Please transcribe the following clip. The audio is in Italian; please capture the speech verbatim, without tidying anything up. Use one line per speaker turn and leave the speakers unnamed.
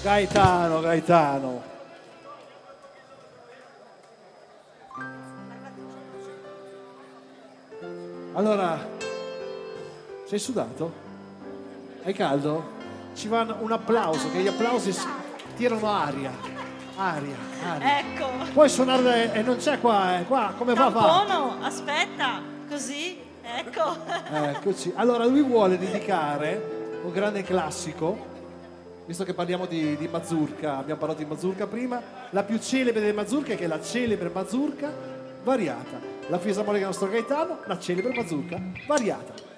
Gaetano, Gaetano. Allora, sei sudato? Hai caldo? Ci va un applauso, che gli applausi tirano aria. Aria, aria.
Ecco.
Puoi suonare e non c'è qua, eh. Qua come va va?
Campono, aspetta, così, ecco.
Eccoci. Allora lui vuole dedicare un grande classico, visto che parliamo di, di mazurka, abbiamo parlato di mazurka prima, la più celebre delle mazurche, che è la celebre mazurka variata. La fisarmonica del nostro Gaetano, la celebre mazurka variata.